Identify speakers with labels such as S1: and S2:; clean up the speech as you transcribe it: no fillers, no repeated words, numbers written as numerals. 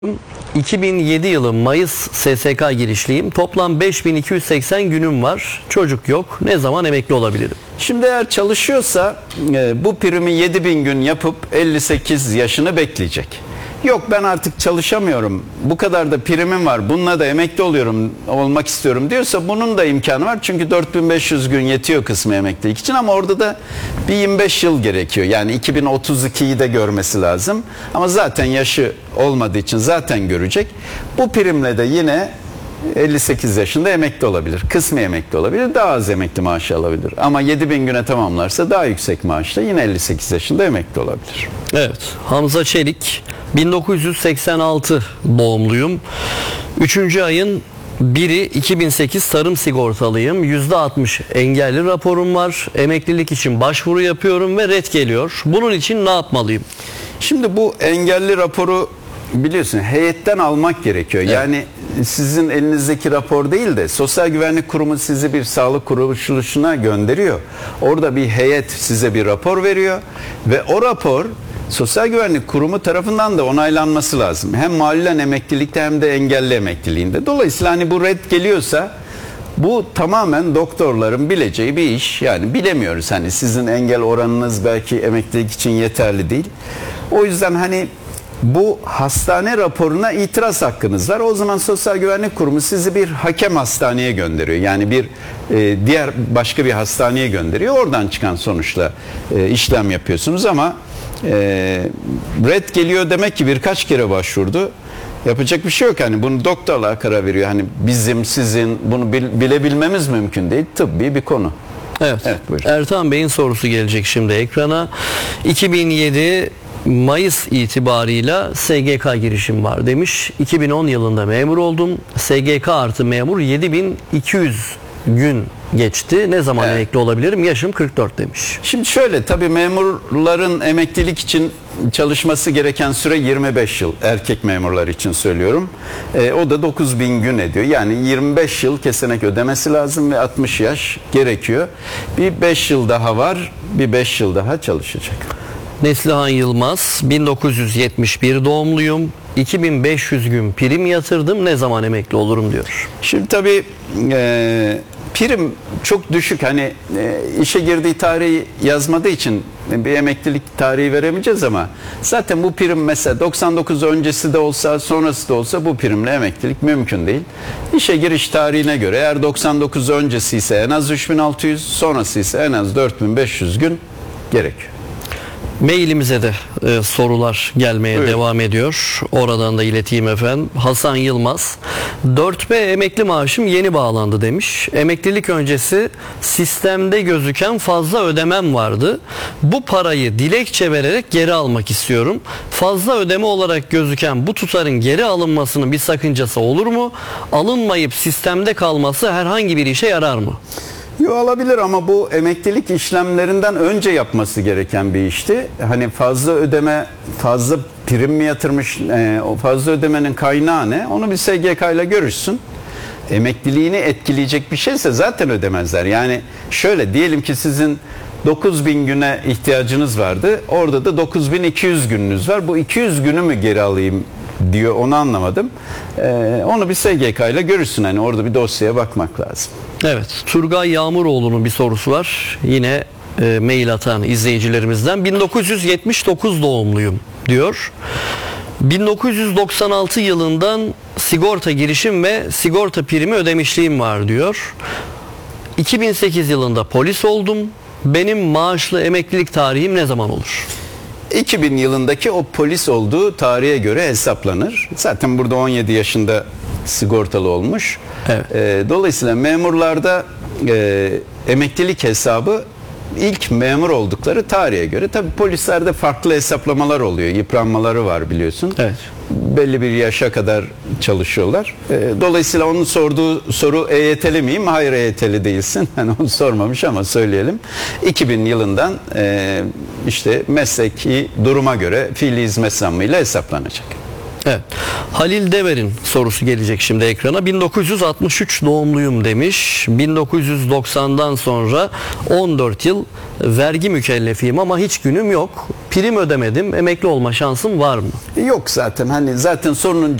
S1: 2007 yılı Mayıs SSK girişliyim. Toplam 5280 günüm var. Çocuk yok. Ne zaman emekli olabilirim?
S2: Şimdi eğer çalışıyorsa bu primi 7000 gün yapıp 58 yaşını bekleyecek. Yok ben artık çalışamıyorum, bu kadar da primim var, bununla da emekli olmak istiyorum diyorsa bunun da imkanı var. Çünkü 4500 gün yetiyor kısmı emeklilik için ama orada da bir 25 yıl gerekiyor. Yani 2032'yi de görmesi lazım. Ama zaten yaşı olmadığı için zaten görecek. Bu primle de yine 58 yaşında emekli olabilir. Kısmi emekli olabilir. Daha az emekli maaşı alabilir. Ama 7000 güne tamamlarsa daha yüksek maaşla yine 58 yaşında emekli olabilir.
S1: Evet. Hamza Çelik, 1986 doğumluyum. 3. ayın 1'i 2008 tarım sigortalıyım. %60 engelli raporum var. Emeklilik için başvuru yapıyorum ve ret geliyor. Bunun için ne yapmalıyım?
S2: Şimdi bu engelli raporu biliyorsun heyetten almak gerekiyor. Evet. Yani sizin elinizdeki rapor değil de Sosyal Güvenlik Kurumu sizi bir sağlık kuruluşuna gönderiyor. Orada bir heyet size bir rapor veriyor ve o rapor Sosyal Güvenlik Kurumu tarafından da onaylanması lazım. Hem malulen emeklilikte hem de engelli emekliliğinde. Dolayısıyla hani bu red geliyorsa bu tamamen doktorların bileceği bir iş. Yani bilemiyoruz, hani sizin engel oranınız belki emeklilik için yeterli değil. O yüzden hani bu hastane raporuna itiraz hakkınız var. O zaman Sosyal Güvenlik Kurumu sizi bir hakem hastaneye gönderiyor. Yani bir diğer başka bir hastaneye gönderiyor. Oradan çıkan sonuçla işlem yapıyorsunuz ama red geliyor demek ki birkaç kere başvurdu. Yapacak bir şey yok. Hani bunu doktorlar karar veriyor. Hani bizim, sizin bunu bilebilmemiz mümkün değil. Tıbbi bir konu.
S1: Evet. Ertan Bey'in sorusu gelecek şimdi ekrana. 2007 Mayıs itibarıyla SGK girişim var demiş. 2010 yılında memur oldum. SGK artı memur 7200 gün geçti. Ne zaman emekli olabilirim? Yaşım 44 demiş.
S2: Şimdi şöyle, tabii memurların emeklilik için çalışması gereken süre 25 yıl. Erkek memurlar için söylüyorum. O da 9000 gün ediyor. Yani 25 yıl kesenek ödemesi lazım ve 60 yaş gerekiyor. Bir 5 yıl daha var. Bir 5 yıl daha çalışacak.
S1: Neslihan Yılmaz, 1971 doğumluyum. 2500 gün prim yatırdım. Ne zaman emekli olurum diyor.
S2: Şimdi tabii prim çok düşük. Hani işe girdiği tarihi yazmadığı için bir emeklilik tarihi veremeyeceğiz ama zaten bu prim mesela 99 öncesi de olsa sonrası da olsa bu primle emeklilik mümkün değil. İşe giriş tarihine göre eğer 99 öncesi ise en az 3600, sonrası ise en az 4500 gün gerekiyor.
S1: Mailimize de sorular gelmeye devam ediyor. Oradan da ileteyim efendim. Hasan Yılmaz, 4B emekli maaşım yeni bağlandı demiş. Emeklilik öncesi sistemde gözüken fazla ödemem vardı. Bu parayı dilekçe vererek geri almak istiyorum. Fazla ödeme olarak gözüken bu tutarın geri alınmasının bir sakıncası olur mu? Alınmayıp sistemde kalması herhangi bir işe yarar mı?
S2: Yok, alabilir ama bu emeklilik işlemlerinden önce yapması gereken bir işti. Hani fazla ödeme, fazla prim mi yatırmış, o fazla ödemenin kaynağı ne? Onu bir SGK ile görüşsün. Emekliliğini etkileyecek bir şeyse zaten ödemezler. Yani şöyle diyelim ki sizin 9000 güne ihtiyacınız vardı. Orada da 9200 gününüz var. Bu 200 günü mü geri alayım diyor, onu anlamadım. Onu bir SGK ile görürsün. Hani orada bir dosyaya bakmak lazım.
S1: Evet. Turgay Yağmuroğlu'nun bir sorusu var. Yine mail atan izleyicilerimizden. 1979 doğumluyum diyor. 1996 yılından sigorta girişim ve sigorta primi ödemişliğim var diyor. 2008 yılında polis oldum. Benim maaşlı emeklilik tarihim ne zaman olur?
S2: 2000 yılındaki o polis olduğu tarihe göre hesaplanır. Zaten burada 17 yaşında sigortalı olmuş.
S1: Evet.
S2: Dolayısıyla memurlarda emeklilik hesabı ilk memur oldukları tarihe göre. Tabii polislerde farklı hesaplamalar oluyor. Yıpranmaları var biliyorsun.
S1: Evet.
S2: Belli bir yaşa kadar çalışıyorlar. Dolayısıyla onun sorduğu soru EYT'li miyim? Hayır, EYT'li değilsin. Yani onu sormamış ama söyleyelim. 2000 yılından işte mesleki duruma göre fiili hizmet zammıyla hesaplanacak.
S1: Evet. Halil Dever'in sorusu gelecek şimdi ekrana. 1963 doğumluyum demiş. 1990'dan sonra 14 yıl vergi mükellefiyim ama hiç günüm yok. prim ödemedim, emekli olma şansım var mı?
S2: Yok zaten, hani zaten sorunun